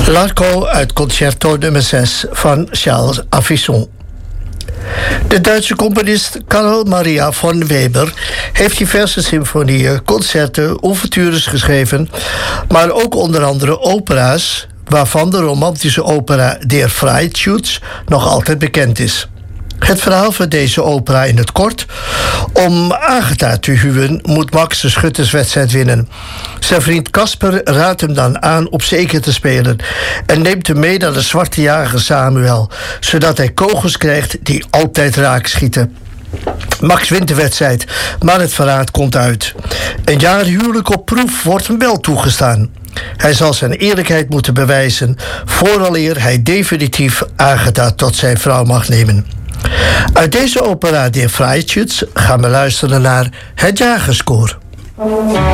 Largo uit Concerto nummer 6 van Charles Avisson. De Duitse componist Karl Maria von Weber heeft diverse symfonieën, concerten, ouvertures geschreven, maar ook onder andere opera's, waarvan de romantische opera Der Freischütz nog altijd bekend is. Het verhaal van deze opera in het kort. Om Agatha te huwen moet Max de schutterswedstrijd winnen. Zijn vriend Casper raadt hem dan aan op zeker te spelen en neemt hem mee naar de zwarte jager Samuel, zodat hij kogels krijgt die altijd raak schieten. Max wint de wedstrijd, maar het verraad komt uit. Een jaar huwelijk op proef wordt hem wel toegestaan. Hij zal zijn eerlijkheid moeten bewijzen vooraleer hij definitief Agatha tot zijn vrouw mag nemen. Uit deze opera Der Freischütz gaan we luisteren naar het Jagerskoor.